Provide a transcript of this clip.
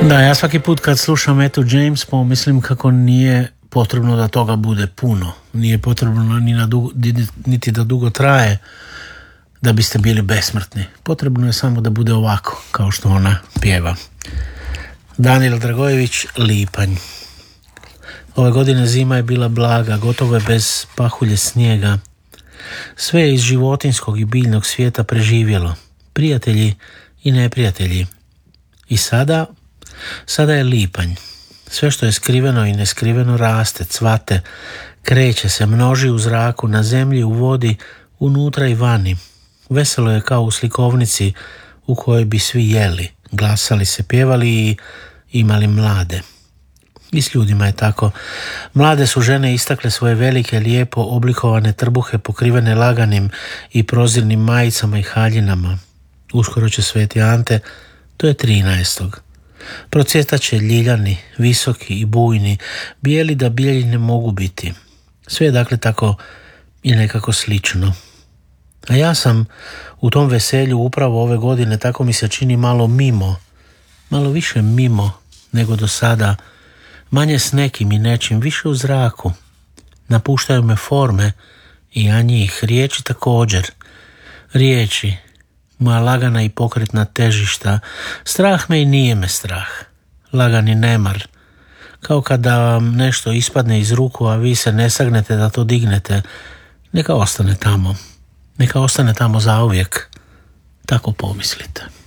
Da, ja svaki put kad slušam Etu James pomislim kako nije potrebno da toga bude puno. Nije potrebno niti da dugo traje da biste bili besmrtni. Potrebno je samo da bude ovako, kao što ona pjeva. Danijel Dragojević, Lipanj. Ove godine zima je bila blaga, gotovo je bez pahulje snijega. Sve je iz životinjskog i biljnog svijeta preživjelo. Prijatelji i neprijatelji. I sada je lipanj. Sve što je skriveno i neskriveno raste, cvate, kreće se, množi u zraku, na zemlji, u vodi, unutra i vani. Veselo je kao u slikovnici u kojoj bi svi jeli, glasali se, pjevali i imali mlade. I s ljudima je tako. Mlade su žene istakle svoje velike, lijepo oblikovane trbuhe pokrivene laganim i prozirnim majicama i haljinama. Uskoro će Sveti Ante, to je 13. Procvjetat će ljiljani, visoki i bujni, bijeli da bijeli ne mogu biti. Sve je dakle tako i nekako slično. A ja sam u tom veselju upravo ove godine, tako mi se čini, malo više mimo nego do sada, manje s nekim i nečim, više u zraku. Napuštaju me forme i ja njih, riječi također. Riječi, moja lagana i pokretna težišta, strah me i nije me strah. Lagani nemar, kao kada vam nešto ispadne iz ruku, a vi se ne sagnete da to dignete. Neka ostane tamo zauvijek. Tako pomislite.